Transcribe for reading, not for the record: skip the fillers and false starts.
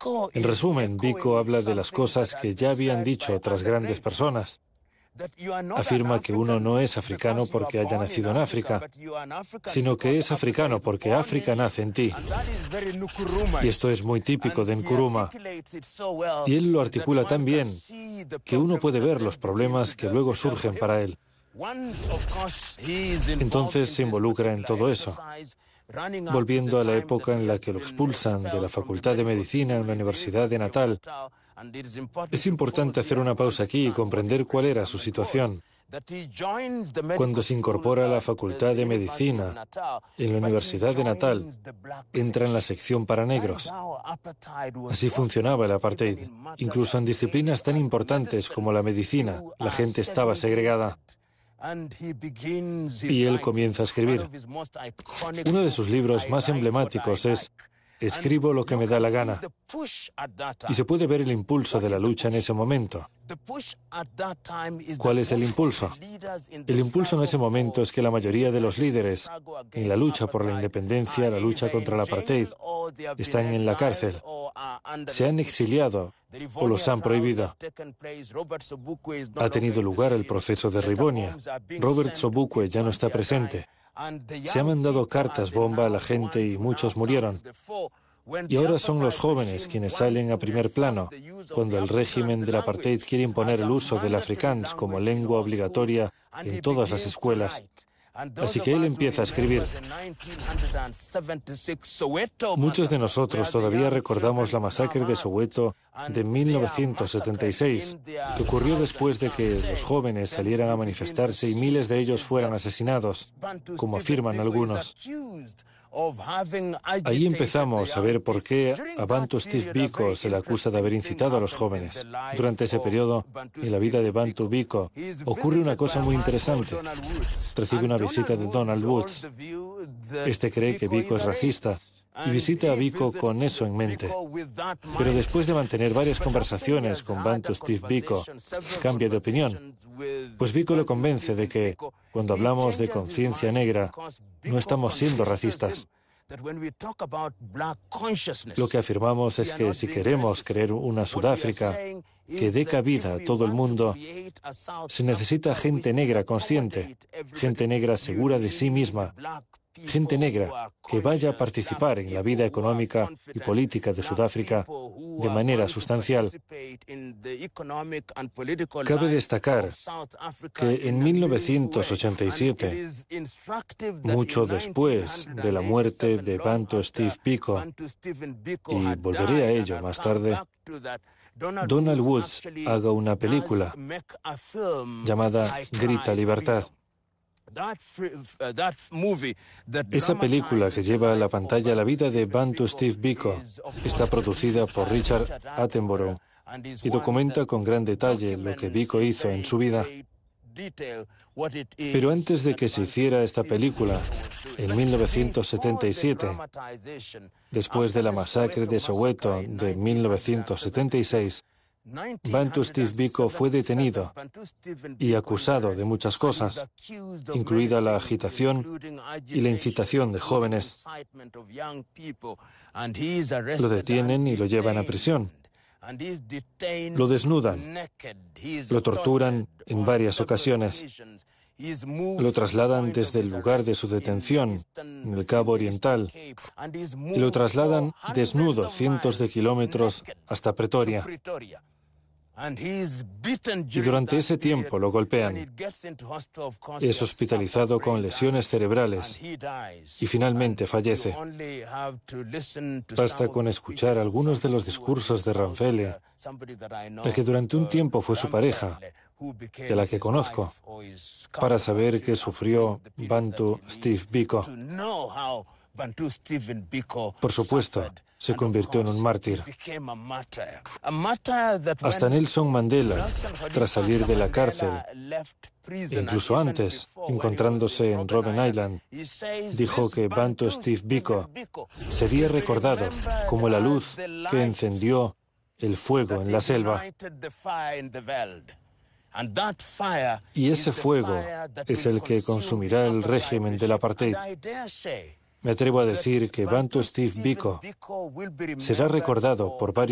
En resumen, Biko habla de las cosas que ya habían dicho otras grandes personas. Afirma que uno no es africano porque haya nacido en África, sino que es africano porque África nace en ti. Y esto es muy típico de Nkrumah. Y él lo articula tan bien que uno puede ver los problemas que luego surgen para él. Entonces se involucra en todo eso. Volviendo a la época en la que lo expulsan de la Facultad de Medicina en la Universidad de Natal, es importante hacer una pausa aquí y comprender cuál era su situación. Cuando se incorpora a la Facultad de Medicina en la Universidad de Natal, entra en la sección para negros. Así funcionaba el apartheid. Incluso en disciplinas tan importantes como la medicina, la gente estaba segregada. Y él comienza a escribir. Uno de sus libros más emblemáticos es Escribo lo que me da la gana. Y se puede ver el impulso de la lucha en ese momento. ¿Cuál es el impulso? El impulso en ese momento es que la mayoría de los líderes en la lucha por la independencia, la lucha contra el apartheid, están en la cárcel, se han exiliado o los han prohibido. Ha tenido lugar el proceso de Rivonia. Robert Sobukwe ya no está presente. Se han mandado cartas bomba a la gente y muchos murieron. Y ahora son los jóvenes quienes salen a primer plano, cuando el régimen del apartheid quiere imponer el uso del afrikaans como lengua obligatoria en todas las escuelas. Así que él empieza a escribir. Muchos de nosotros todavía recordamos la masacre de Soweto de 1976, que ocurrió después de que los jóvenes salieran a manifestarse y miles de ellos fueran asesinados, como afirman algunos. Ahí empezamos a ver por qué a Bantu Steve Biko se le acusa de haber incitado a los jóvenes. Durante ese periodo, en la vida de Bantu Biko, ocurre una cosa muy interesante. Recibe una visita de Donald Woods. Este cree que Biko es racista y visita a Biko con eso en mente. Pero después de mantener varias conversaciones con Bantu Steve Biko, cambia de opinión. Pues Biko lo convence de que, cuando hablamos de conciencia negra, no estamos siendo racistas. Lo que afirmamos es que si queremos crear una Sudáfrica que dé cabida a todo el mundo, se necesita gente negra consciente, gente negra segura de sí misma, gente negra que vaya a participar en la vida económica y política de Sudáfrica de manera sustancial. Cabe destacar que en 1987, mucho después de la muerte de Bantu Steve Biko, y volveré a ello más tarde, Donald Woods haga una película llamada Grita Libertad. Esa película que lleva a la pantalla la vida de Bantu Steve Biko está producida por Richard Attenborough y documenta con gran detalle lo que Biko hizo en su vida. Pero antes de que se hiciera esta película, en 1977, después de la masacre de Soweto de 1976, Bantu Steve Biko fue detenido y acusado de muchas cosas, incluida la agitación y la incitación de jóvenes. Lo detienen y lo llevan a prisión. Lo desnudan, lo torturan en varias ocasiones. Lo trasladan desde el lugar de su detención, en el Cabo Oriental, y lo trasladan desnudo cientos de kilómetros hasta Pretoria. Y durante ese tiempo lo golpean. Es hospitalizado con lesiones cerebrales y finalmente fallece. Basta con escuchar algunos de los discursos de Ramphele, la que durante un tiempo fue su pareja, de la que conozco, para saber que sufrió Bantu Steve Biko. Por supuesto, se convirtió en un mártir. Hasta Nelson Mandela, tras salir de la cárcel, incluso antes, encontrándose en Robben Island, dijo que Bantu Steve Biko sería recordado como la luz que encendió el fuego en la selva. Y ese fuego es el que consumirá el régimen del apartheid. Me atrevo a decir que Bantu Steve Biko será recordado por varios